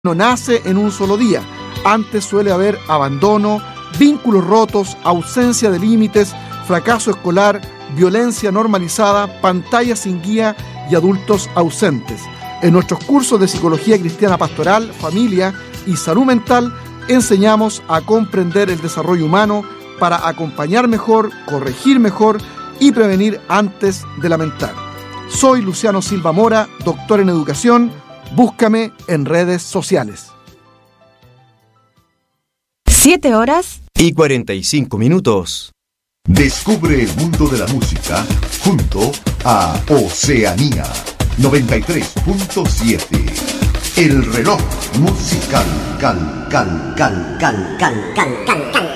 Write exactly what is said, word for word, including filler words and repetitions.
no nace en un solo día. Antes suele haber abandono, vínculos rotos, ausencia de límites, fracaso escolar, violencia normalizada, pantallas sin guía y adultos ausentes. En nuestros cursos de Psicología Cristiana Pastoral, Familia y Salud Mental enseñamos a comprender el desarrollo humano para acompañar mejor, corregir mejor y prevenir antes de lamentar. Soy Luciano Silva Mora, doctor en educación. Búscame en redes sociales. Siete horas y cuarenta y cinco minutos. Descubre el mundo de la música junto a Oceanía noventa y tres punto siete. El reloj musical. Cal, cal, cal, cal, cal, cal, cal, cal.